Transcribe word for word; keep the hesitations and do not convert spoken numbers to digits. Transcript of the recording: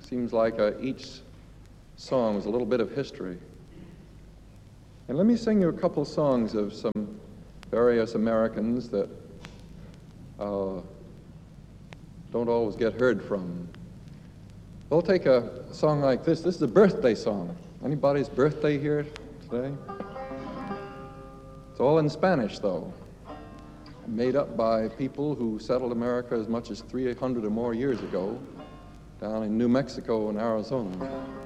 Seems like uh, each song was a little bit of history. And let me sing you a couple songs of some various Americans that uh, don't always get heard from. We'll take a song like this. This is a birthday song. Anybody's birthday here today? It's all in Spanish, though. Made up by people who settled America as much as three hundred or more years ago down in New Mexico and Arizona.